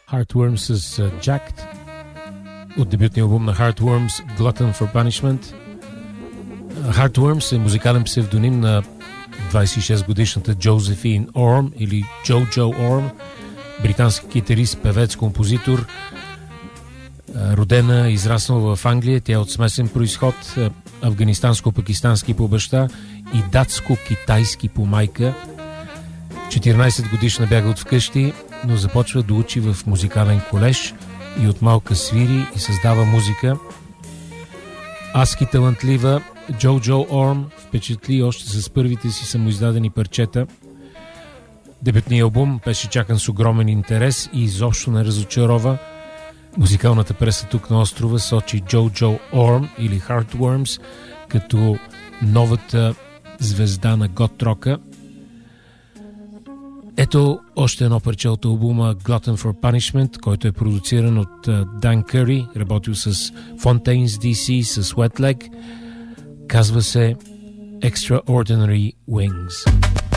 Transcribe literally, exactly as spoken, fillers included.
Heartworms с uh, Jacked от дебютния албум на Heartworms Glutton for Punishment. Heartworms е музикален псевдоним на двайсет и шест годишната Джозефин Орм или Джо-Джо Орм, британски китарист, певец, композитор, родена и израснала в Англия. Тя е от смесен произход, афганистанско-пакистански по баща и датско-китайски по майка. четиринайсет годишна бяга от вкъщи, но започва да учи в музикален колеж и от малка свири и създава музика. Адски талантлива, Джо-Джо Орм впечатли още с първите си самоиздадени парчета. Дебютният албум беше чакан с огромен интерес и изобщо не разочарова. Музикалната преса тук на острова сочи Джо-Джо Орм или Heartworms като новата звезда на гот-рока. Ето още едно парче от албума Glutton for Punishment, който е продуциран от Дан Къри, работил с Fontaines ди си, с Wet Leg. Казва се Extraordinary Wings.